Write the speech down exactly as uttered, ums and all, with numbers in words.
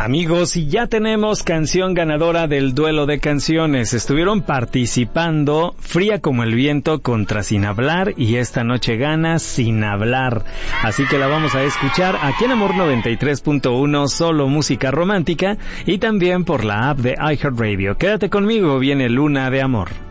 Amigos, y ya tenemos canción ganadora del duelo de canciones. Estuvieron participando Fría como el viento contra Sin hablar, y esta noche gana Sin hablar. Así que la vamos a escuchar aquí en Amor noventa y tres punto uno, solo música romántica, y también por la app de iHeartRadio. Quédate conmigo, viene Luna de Amor.